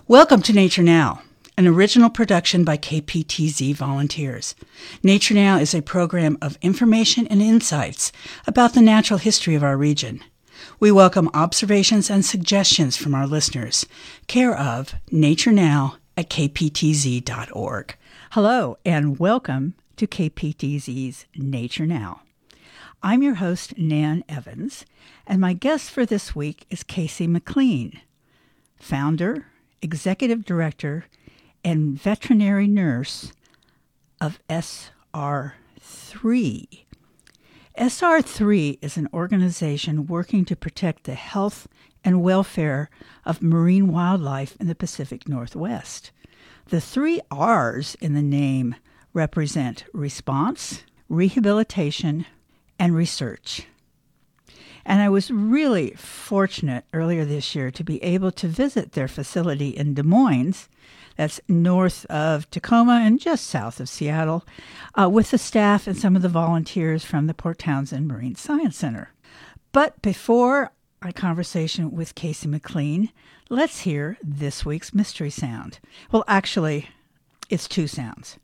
Welcome to Nature Now, an original production by KPTZ volunteers. Nature Now is a program of information and insights about the natural history of our region. We welcome observations and suggestions from our listeners. Care of Nature Now at kptz.org. Hello, and welcome to KPTZ's Nature Now. I'm your host, Nan Evans, and my guest for this week is Casey McLean, founder, executive director, and veterinary nurse of SR3. SR3 is an organization working to protect the health and welfare of marine wildlife in the Pacific Northwest. The 3 R's in the name represent response, rehabilitation, and research. And I was really fortunate earlier this year to be able to visit their facility in Des Moines, that's north of Tacoma and just south of Seattle, with the staff and some of the volunteers from the Port Townsend Marine Science Center. But before our conversation with Casey McLean, let's hear this week's mystery sound. Well, actually, it's 2 sounds.